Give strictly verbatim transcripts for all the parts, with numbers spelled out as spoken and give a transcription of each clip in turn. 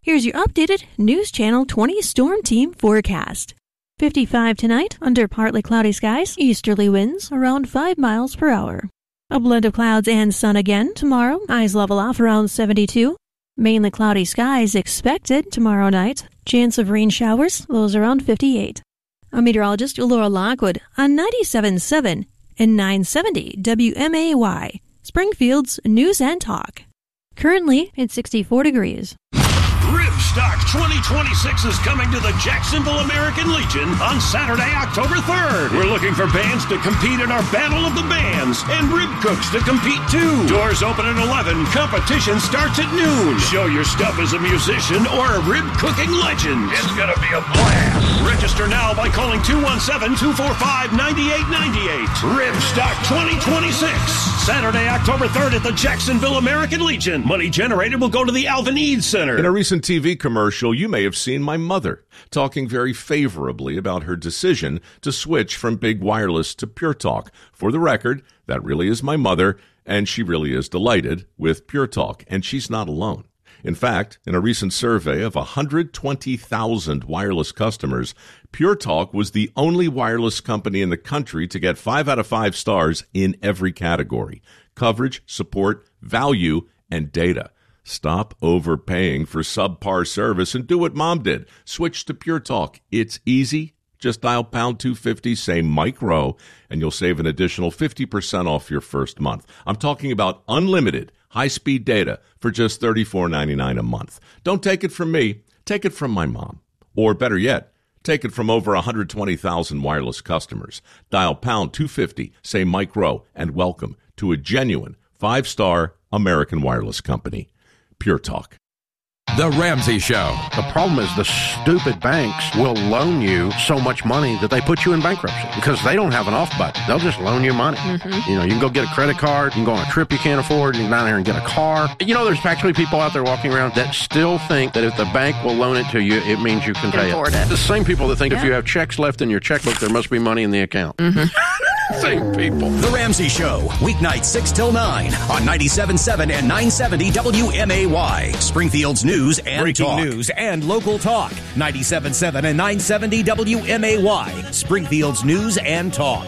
Here's your updated News Channel twenty Storm Team forecast. fifty-five tonight, under partly cloudy skies, easterly winds around five miles per hour. A blend of clouds and sun again tomorrow, highs level off around seventy-two. Mainly cloudy skies expected tomorrow night. Chance of rain showers, lows around fifty-eight. I'm meteorologist Laura Lockwood on ninety-seven point seven and nine seventy W M A Y, Springfield's News and Talk. Currently, it's sixty-four degrees. Ribstock twenty twenty-six is coming to the Jacksonville American Legion on Saturday, October third. We're looking for bands to compete in our Battle of the Bands and rib cooks to compete too. Doors open at eleven. Competition starts at noon. Show your stuff as a musician or a rib cooking legend. It's gonna be a blast. Register now by calling two one seven, two four five, nine eight nine eight. Ribstock twenty twenty-six. Saturday, October third at the Jacksonville American Legion. Money generated will go to the Alvin Eads Center. In a recent T V commercial, you may have seen my mother talking very favorably about her decision to switch from big wireless to Pure Talk. For the record, that really is my mother, and she really is delighted with Pure Talk, and she's not alone. In fact, in a recent survey of one hundred twenty thousand wireless customers, Pure Talk was the only wireless company in the country to get five out of five stars in every category: coverage, support, value, and data. Stop overpaying for subpar service and do what Mom did. Switch to Pure Talk. It's easy. Just dial pound two fifty, say Mike Rowe, and you'll save an additional fifty percent off your first month. I'm talking about unlimited high-speed data for just thirty-four ninety-nine a month. Don't take it from me. Take it from my mom. Or better yet, take it from over one hundred twenty thousand wireless customers. Dial pound two fifty, say Mike Rowe, and welcome to a genuine five-star American wireless company. Pure Talk. The Ramsey Show. The problem is the stupid banks will loan you so much money that they put you in bankruptcy because they don't have an off button. They'll just loan you money. Mm-hmm. You know, you can go get a credit card, you can go on a trip you can't afford, you can go down there and get a car. You know, there's actually people out there walking around that still think that if the bank will loan it to you, it means you can, can pay afford it. it. The same people that think yeah. if you have checks left in your checkbook, there must be money in the account. Mm-hmm. Same people. The Ramsey Show, weeknights six till nine on ninety-seven point seven and nine seventy W M A Y, Springfield's News and Breaking Talk. News and local talk. ninety-seven point seven and nine seventy W M A Y, Springfield's News and Talk.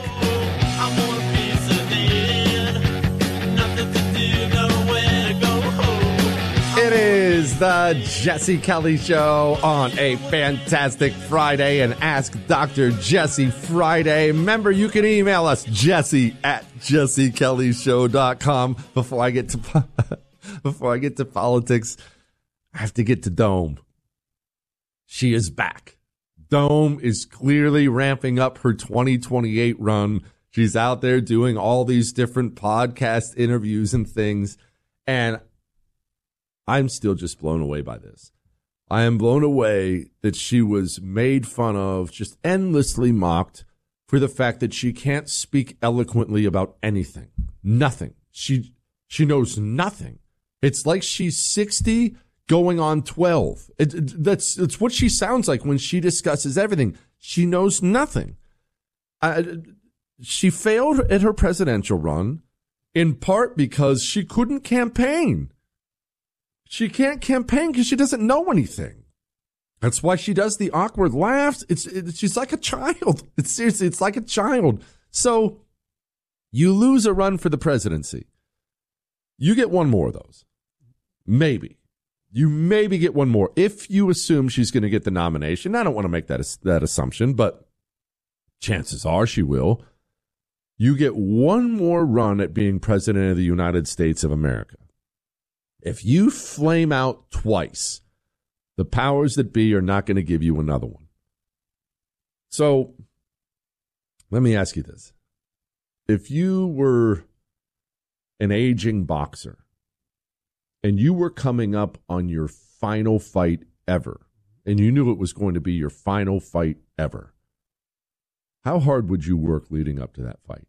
It is the Jesse Kelly Show on a fantastic Friday, and Ask Doctor Jesse Friday. Remember, you can email us, Jesse at jesse kelly show dot com. Before I get to before I get to politics, I have to get to Dome. She is back. Dome is clearly ramping up her twenty twenty-eight run. She's out there doing all these different podcast interviews and things, and I'm still just blown away by this. I am blown away that she was made fun of, just endlessly mocked for the fact that she can't speak eloquently about anything. Nothing. She she knows nothing. It's like she's sixty going on twelve. It, it, that's it's what she sounds like when she discusses everything. She knows nothing. Uh, she failed at her presidential run in part because she couldn't campaign. She can't campaign because she doesn't know anything. That's why she does the awkward laughs. It's it, she's like a child. It's seriously, it's like a child. So you lose a run for the presidency. You get one more of those. Maybe. You maybe get one more if you assume she's going to get the nomination. I don't want to make that that assumption, but chances are she will. You get one more run at being president of the United States of America. If you flame out twice, the powers that be are not going to give you another one. So let me ask you this. If you were an aging boxer and you were coming up on your final fight ever, and you knew it was going to be your final fight ever, how hard would you work leading up to that fight?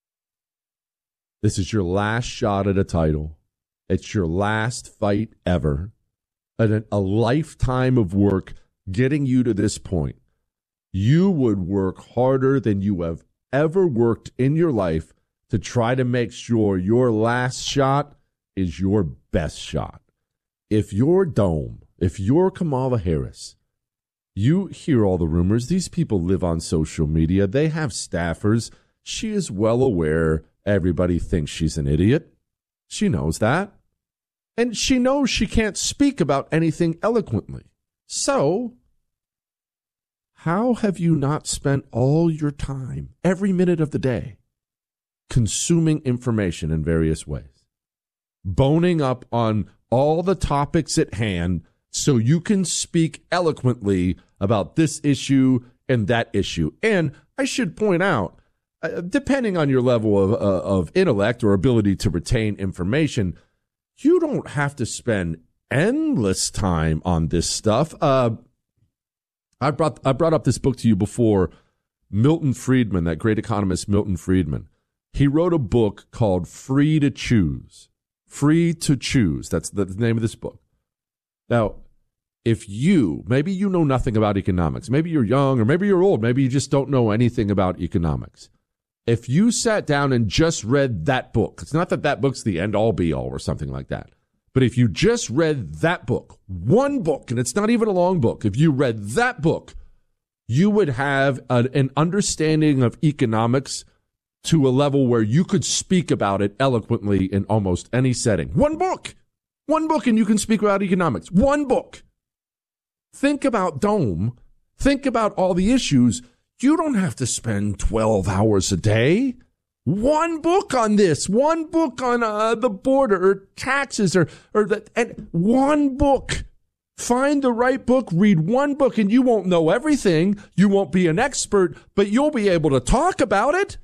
This is your last shot at a title. It's your last fight ever, a, a lifetime of work getting you to this point. You would work harder than you have ever worked in your life to try to make sure your last shot is your best shot. If your Dome, if you're Kamala Harris, you hear all the rumors. These people live on social media. They have staffers. She is well aware everybody thinks she's an idiot. She knows that. And she knows she can't speak about anything eloquently. So, how have you not spent all your time, every minute of the day, consuming information in various ways? Boning up on all the topics at hand so you can speak eloquently about this issue and that issue. And I should point out, uh, depending on your level of, uh, of intellect or ability to retain information, you don't have to spend endless time on this stuff. Uh, I brought I brought up this book to you before. Milton Friedman, that great economist Milton Friedman, he wrote a book called Free to Choose. Free to Choose. That's the name of this book. Now, if you, maybe you know nothing about economics, maybe you're young or maybe you're old, maybe you just don't know anything about economics. If you sat down and just read that book, it's not that that book's the end all be all or something like that, but if you just read that book, one book, and it's not even a long book, if you read that book, you would have a, an understanding of economics to a level where you could speak about it eloquently in almost any setting. One book. One book and you can speak about economics. One book. Think about Dome. Think about all the issues. You don't have to spend twelve hours a day. One book on this. One book on uh, the border or taxes or, or the, and one book. Find the right book, read one book, and you won't know everything. You won't be an expert, but you'll be able to talk about it.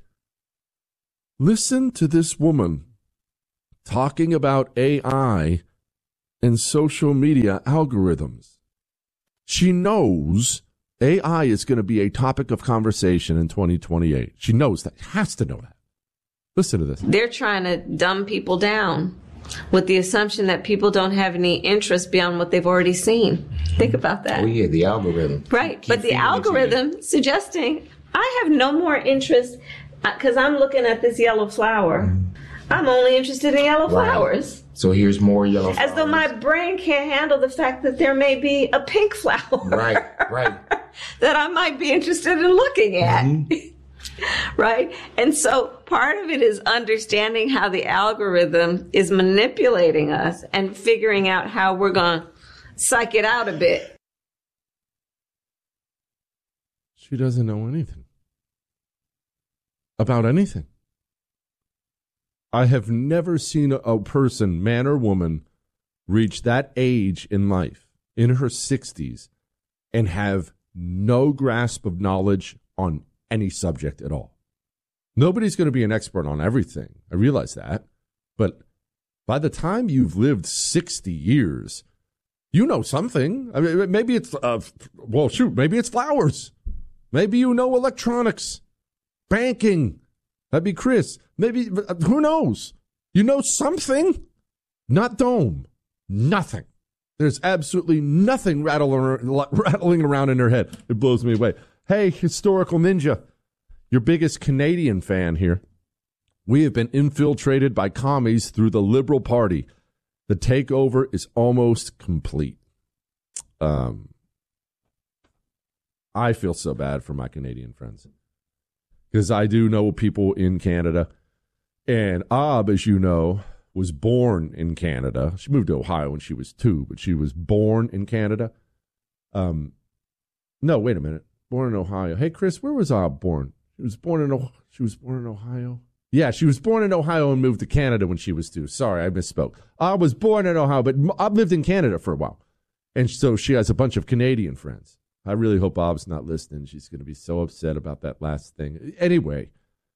Listen to this woman talking about A I and social media algorithms. She knows A I is going to be a topic of conversation in twenty twenty-eight. She knows that. Has to know that. Listen to this. They're trying to dumb people down with the assumption that people don't have any interest beyond what they've already seen. Think about that. Oh, yeah, the algorithm. Right. But the algorithm suggesting I have no more interest because I'm looking at this yellow flower. Mm. I'm only interested in yellow right. flowers. So here's more yellow flowers. As though my brain can't handle the fact that there may be a pink flower. Right, right. that I might be interested in looking at. Mm-hmm. Right? And so part of it is understanding how the algorithm is manipulating us and figuring out how we're going to psych it out a bit. She doesn't know anything about anything. I have never seen a, a person, man or woman, reach that age in life, in her sixties, and have no grasp of knowledge on any subject at all. Nobody's going to be an expert on everything. I realize that. But by the time you've lived sixty years, you know something. I mean, maybe it's, uh, well, shoot, maybe it's flowers. Maybe you know electronics, banking. That'd be Chris. Maybe, who knows? You know something? Not Dome. Nothing. There's absolutely nothing rattling, rattling around in her head. It blows me away. Hey, Historical Ninja, your biggest Canadian fan here. We have been infiltrated by commies through the Liberal Party. The takeover is almost complete. Um, I feel so bad for my Canadian friends because I do know people in Canada. And Ab, as you know, was born in Canada. She moved to Ohio when she was two, but she was born in Canada. Um, no, wait a minute. Born in Ohio. Hey, Chris, where was Ab born? She was born in o- She was born in Ohio. Yeah, she was born in Ohio and moved to Canada when she was two. Sorry, I misspoke. Ab was born in Ohio, but Ab lived in Canada for a while. And so she has a bunch of Canadian friends. I really hope Ab's not listening. She's going to be so upset about that last thing. Anyway,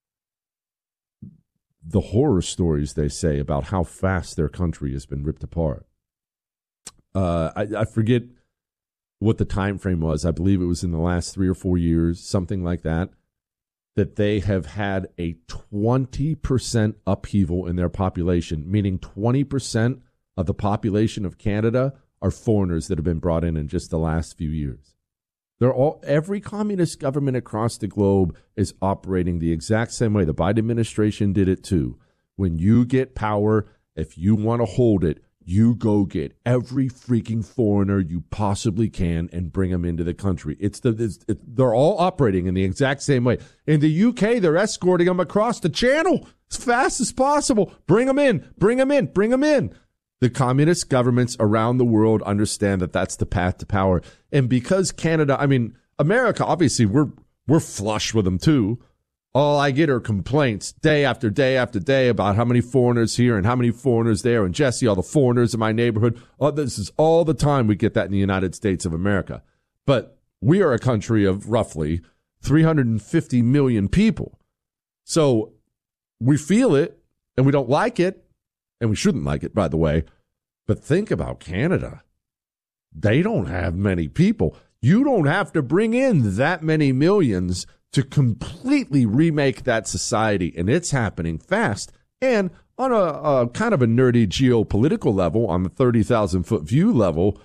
the horror stories they say about how fast their country has been ripped apart. Uh, I, I forget what the time frame was. I believe it was in the last three or four years, something like that, that they have had a twenty percent upheaval in their population, meaning twenty percent of the population of Canada are foreigners that have been brought in in just the last few years. They're all, every communist government across the globe is operating the exact same way. The Biden administration did it too. When you get power, if you want to hold it, you go get every freaking foreigner you possibly can and bring them into the country. It's the it's, it, they're all operating in the exact same way. In the U K, they're escorting them across the channel as fast as possible. Bring them in, bring them in, bring them in. The communist governments around the world understand that that's the path to power. And because Canada, I mean, America, obviously, we're we're flush with them too. All I get are complaints day after day after day about how many foreigners here and how many foreigners there. And Jesse, all the foreigners in my neighborhood. Oh, this is all the time we get that in the United States of America. But we are a country of roughly three hundred fifty million people. So we feel it and we don't like it. And we shouldn't like it, by the way. But think about Canada. They don't have many people. You don't have to bring in that many millions to completely remake that society, and it's happening fast. And on a, a kind of a nerdy geopolitical level, on the thirty thousand foot view level,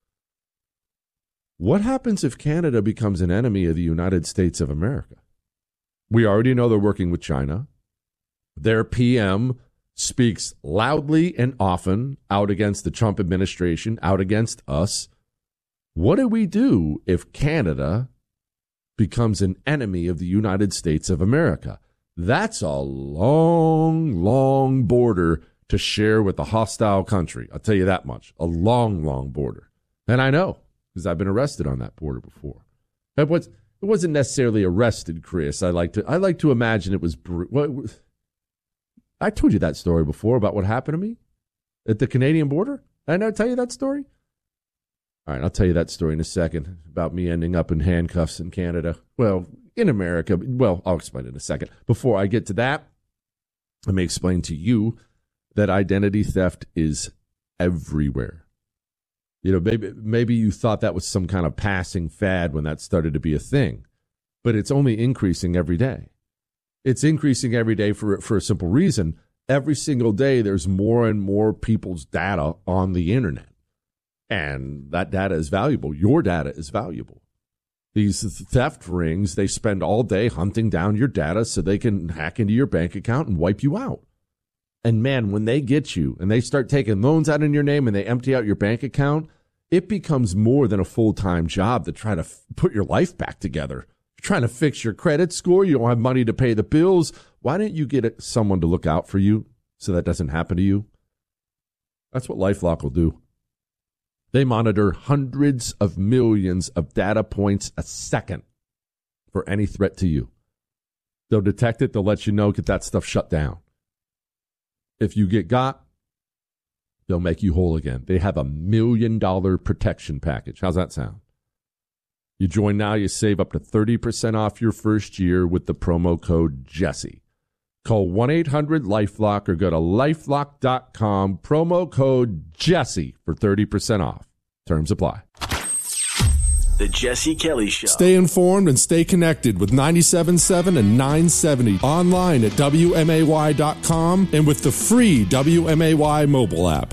what happens if Canada becomes an enemy of the United States of America? We already know they're working with China. Their P M speaks loudly and often out against the Trump administration, out against us. What do we do if Canada becomes an enemy of the United States of America? That's a long, long border to share with a hostile country. I'll tell you that much. A long, long border. And I know, because I've been arrested on that border before. It was, it wasn't necessarily arrested, Chris. I like to I like to imagine it was... What, I told you that story before about what happened to me at the Canadian border. Did I never tell you that story? All right, I'll tell you that story in a second about me ending up in handcuffs in Canada. Well, in America. Well, I'll explain it in a second. Before I get to that, let me explain to you that identity theft is everywhere. You know, maybe maybe you thought that was some kind of passing fad when that started to be a thing, but it's only increasing every day. It's increasing every day for for a simple reason. Every single day, there's more and more people's data on the internet. And that data is valuable. Your data is valuable. These theft rings, they spend all day hunting down your data so they can hack into your bank account and wipe you out. And man, when they get you and they start taking loans out in your name and they empty out your bank account, it becomes more than a full-time job to try to f- put your life back together. You're trying to fix your credit score. You don't have money to pay the bills. Why didn't you get someone to look out for you so that doesn't happen to you? That's what LifeLock will do. They monitor hundreds of millions of data points a second for any threat to you. They'll detect it. They'll let you know, get that stuff shut down. If you get got, they'll make you whole again. They have a million dollar protection package. How's that sound? You join now, you save up to thirty percent off your first year with the promo code Jesse. Call one eight hundred LifeLock or go to lifelock dot com, promo code Jesse for thirty percent off. Terms apply. The Jesse Kelly Show. Stay informed and stay connected with ninety-seven point seven and nine seventy online at W M A Y dot com and with the free W M A Y mobile app.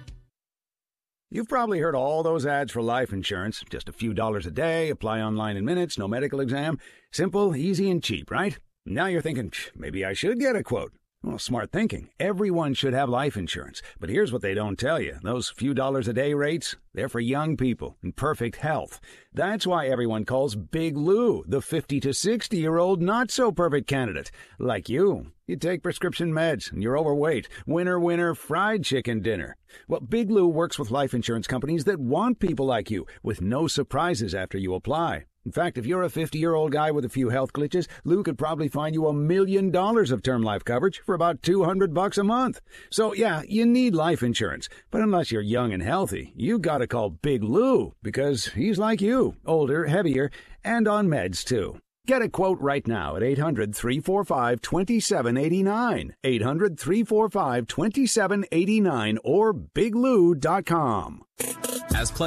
You've probably heard all those ads for life insurance. Just a few dollars a day, apply online in minutes, no medical exam. Simple, easy, and cheap, right? Now you're thinking, maybe I should get a quote. Well, smart thinking. Everyone should have life insurance. But here's what they don't tell you. Those few dollars a day rates, they're for young people in perfect health. That's why everyone calls Big Lou the fifty to sixty-year-old not-so-perfect candidate. Like you. You take prescription meds and you're overweight. Winner, winner, fried chicken dinner. Well, Big Lou works with life insurance companies that want people like you with no surprises after you apply. In fact, if you're a fifty-year-old guy with a few health glitches, Lou could probably find you a million dollars of term life coverage for about two hundred bucks a month. So, yeah, you need life insurance. But unless you're young and healthy, you gotta call Big Lou because he's like you, older, heavier, and on meds, too. Get a quote right now at eight hundred, three four five, two seven eight nine, eight hundred, three four five, two seven eight nine, or big lou dot com. As players,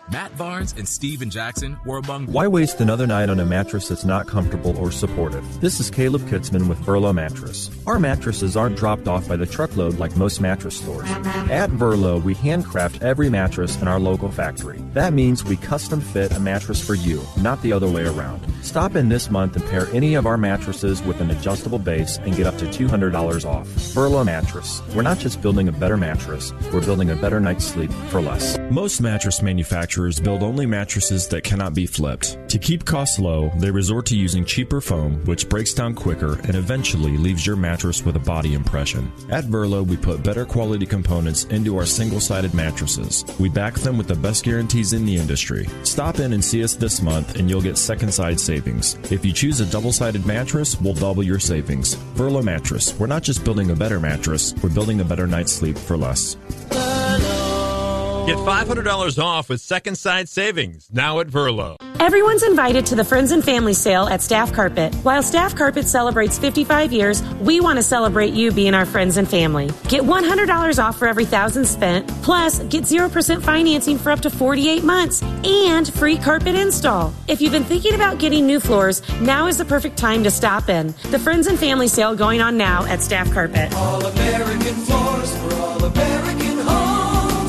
Matt Barnes and Steven Jackson were among... Why waste another night on a mattress that's not comfortable or supportive? This is Caleb Kitzman with Verlo Mattress. Our mattresses aren't dropped off by the truckload like most mattress stores. At Verlo, we handcraft every mattress in our local factory. That means we custom fit a mattress for you, not the other way around. Stop in this month and pair any of our mattresses with an adjustable base and get up to two hundred dollars off. Verlo Mattress. We're not just building a better mattress, we're building a better night's sleep for less. Most mattress manufacturers build only mattresses that cannot be flipped. To keep costs low, they resort to using cheaper foam, which breaks down quicker and eventually leaves your mattress with a body impression. At Verlo, we put better quality components into our single-sided mattresses. We back them with the best guarantees in the industry. Stop in and see us this month and you'll get second side savings. If you choose a double-sided mattress, we'll double your savings. Verlo Mattress. We're not just building a better mattress, we're building a better night's sleep for less. Get five hundred dollars off with Second Side Savings, now at Verlo. Everyone's invited to the Friends and Family Sale at Staff Carpet. While Staff Carpet celebrates fifty-five years, we want to celebrate you being our friends and family. Get one hundred dollars off for every one thousand dollars spent, plus get zero percent financing for up to forty-eight months, and free carpet install. If you've been thinking about getting new floors, now is the perfect time to stop in. The Friends and Family Sale going on now at Staff Carpet. All American floors for all American homes.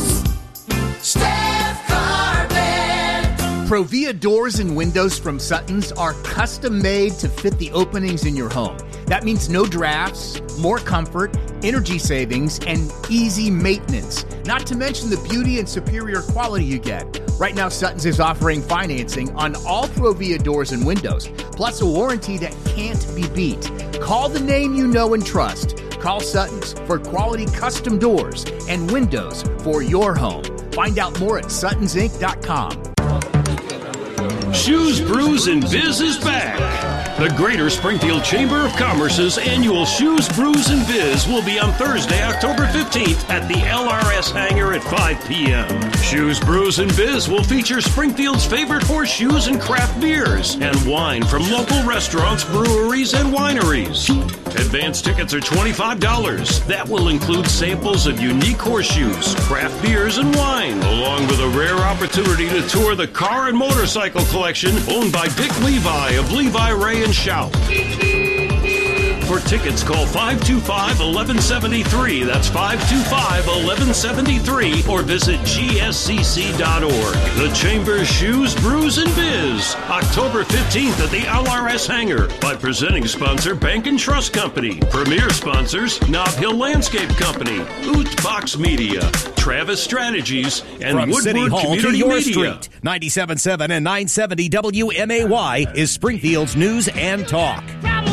Staff Carpet. Provia doors and windows from Sutton's are custom made to fit the openings in your home. That means no drafts, more comfort, energy savings, and easy maintenance. Not to mention the beauty and superior quality you get. Right now, Sutton's is offering financing on all Provia doors and windows, plus a warranty that can't be beat. Call the name you know and trust. Call Sutton's for quality custom doors and windows for your home. Find out more at suttons inc dot com. Shoes, Brews, and Biz is back. The Greater Springfield Chamber of Commerce's annual Shoes, Brews, and Biz will be on Thursday, October fifteenth at the L R S hangar at five p.m. Shoes, Brews, and Biz will feature Springfield's favorite horseshoes and craft beers and wine from local restaurants, breweries, and wineries. Advance tickets are twenty-five dollars. That will include samples of unique horseshoes, craft beers, and wine, along with a rare opportunity to tour the car and motorcycle collection owned by Dick Levi of Levi Ray and Shout. For tickets, call five two five, one one seven three. That's five two five, one one seven three, or visit G S C C dot org. The Chamber's Shoes, Brews, and Biz, October fifteenth at the L R S hangar. By presenting sponsor Bank and Trust Company. Premier sponsors Nob Hill Landscape Company, Oot Box Media, Travis Strategies, and From Woodward City Hall Community to your Media. street, ninety-seven point seven and nine seventy W M A Y is Springfield's News and Talk.